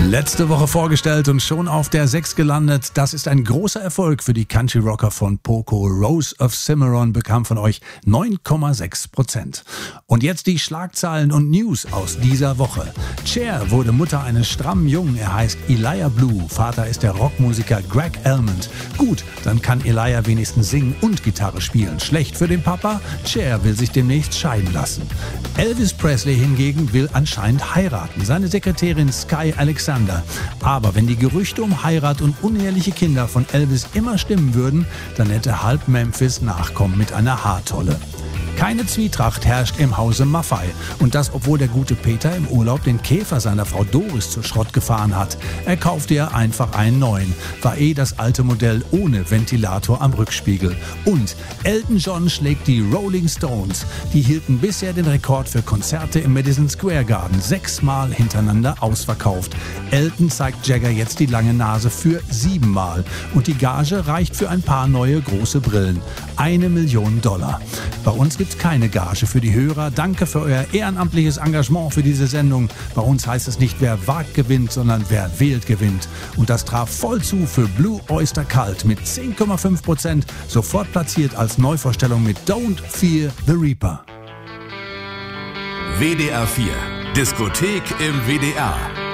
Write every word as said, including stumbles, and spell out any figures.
Letzte Woche vorgestellt und schon auf der sechs gelandet. Das ist ein großer Erfolg für die Country-Rocker von Poco. Rose of Cimarron bekam von euch neun Komma sechs Prozent. Und jetzt die Schlagzeilen und News aus dieser Woche. Cher wurde Mutter eines strammen Jungen. Er heißt Elijah Blue. Vater ist der Rockmusiker Greg Almond. Gut, dann kann Elijah wenigstens singen und Gitarre spielen. Schlecht für den Papa? Cher will sich demnächst scheiden lassen. Elvis Presley hingegen will anscheinend heiraten. Seine Sekretärin Sky Alexander. Aber wenn die Gerüchte um Heirat und uneheliche Kinder von Elvis immer stimmen würden, dann hätte halb Memphis Nachkommen mit einer Haartolle. Keine Zwietracht herrscht im Hause Maffei. Und das, obwohl der gute Peter im Urlaub den Käfer seiner Frau Doris zu Schrott gefahren hat. Er kaufte ja einfach einen neuen. War eh das alte Modell ohne Ventilator am Rückspiegel. Und Elton John schlägt die Rolling Stones. Die hielten bisher den Rekord für Konzerte im Madison Square Garden. Sechsmal hintereinander ausverkauft. Elton zeigt Jagger jetzt die lange Nase für siebenmal. Und die Gage reicht für ein paar neue große Brillen. Eine Million Dollar. Bei uns gibt keine Gage für die Hörer. Danke für euer ehrenamtliches Engagement für diese Sendung. Bei uns heißt es nicht, wer wagt, gewinnt, sondern wer wählt, gewinnt. Und das traf voll zu für Blue Oyster Cult mit zehn Komma fünf Prozent, sofort platziert als Neuvorstellung mit Don't Fear the Reaper. W D R vier, Diskothek im W D R.